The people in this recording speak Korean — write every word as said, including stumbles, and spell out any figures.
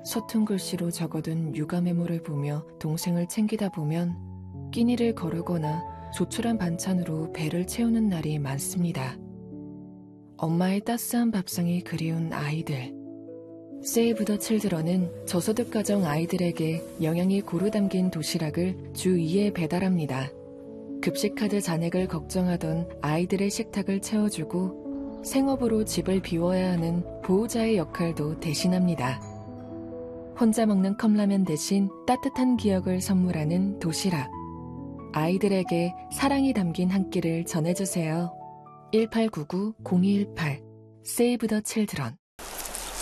서툰 글씨로 적어둔 육아 메모를 보며 동생을 챙기다 보면 끼니를 거르거나 조촐한 반찬으로 배를 채우는 날이 많습니다. 엄마의 따스한 밥상이 그리운 아이들. 세이브 더 칠드런은 저소득 가정 아이들에게 영양이 고루 담긴 도시락을 주 이 회 배달합니다. 급식카드 잔액을 걱정하던 아이들의 식탁을 채워주고 생업으로 집을 비워야 하는 보호자의 역할도 대신합니다. 혼자 먹는 컵라면 대신 따뜻한 기억을 선물하는 도시락. 아이들에게 사랑이 담긴 한 끼를 전해주세요. 일팔구구 공이일팔 Save the Children.